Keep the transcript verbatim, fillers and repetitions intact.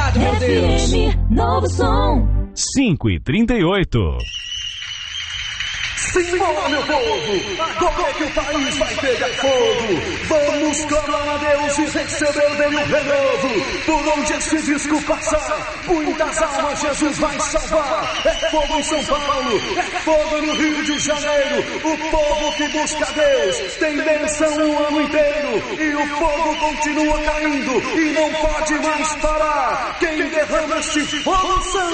obrigado, meu Deus. F M Novo Som. cinco e trinta e oito. Simbora, meu povo, agora é que o país vai pegar fogo. Vamos clamar a Deus e receber dele um renovo. Por onde esse disco passar, muitas almas Jesus vai salvar. É fogo em São Paulo, é fogo no Rio de Janeiro. O povo que busca Deus tem bênção o ano inteiro. E o fogo continua caindo e não pode mais parar. Quem derrama este fogo santo